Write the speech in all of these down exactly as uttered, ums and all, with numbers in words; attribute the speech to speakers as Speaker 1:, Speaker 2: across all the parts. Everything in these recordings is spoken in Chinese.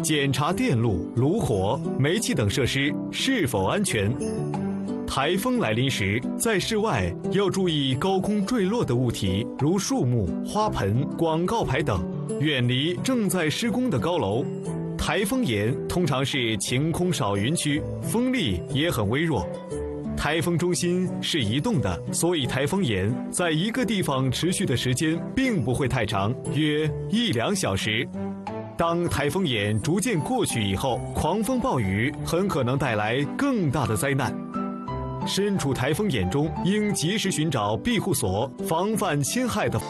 Speaker 1: 检查电路、炉火、煤气等设施是否安全。台风来临时，在室外要注意高空坠落的物体，如树木、花盆、广告牌等，远离正在施工的高楼。台风眼通常是晴空少云区，风力也很微弱。台风中心是移动的，所以台风眼在一个地方持续的时间并不会太长，约一两小时。当台风眼逐渐过去以后，狂风暴雨很可能带来更大的灾难。身处台风眼中，应及时寻找庇护所，防范侵害的。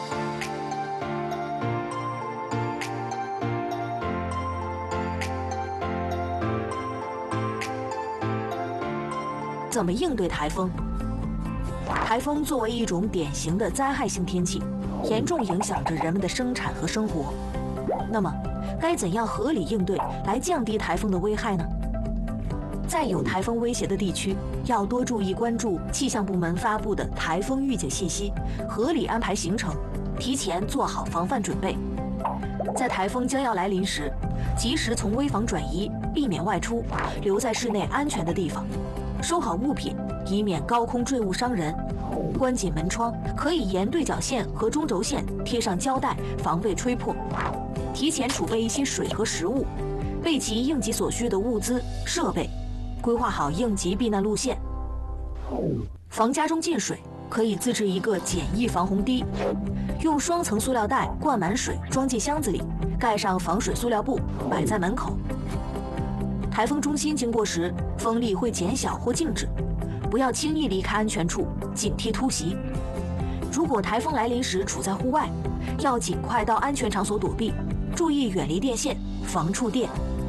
Speaker 2: 怎么应对台风？台风作为一种典型的灾害性天气，严重影响着人们的生产和生活。那么，该怎样合理应对，来降低台风的危害呢？在有台风威胁的地区，要多注意关注气象部门发布的台风预警信息，合理安排行程，提前做好防范准备。在台风将要来临时，及时从危房转移，避免外出，留在室内安全的地方。收好物品，以免高空坠物伤人。关紧门窗，可以沿对角线和中轴线贴上胶带，防备吹破。提前储备一些水和食物，备齐应急所需的物资设备，规划好应急避难路线。防家中进水，可以自制一个简易防洪堤，用双层塑料袋灌满水，装进箱子里，盖上防水塑料布，摆在门口。台风中心经过时，风力会减小或静止，不要轻易离开安全处，警惕突袭。如果台风来临时处在户外，要尽快到安全场所躲避，注意远离电线，防触电。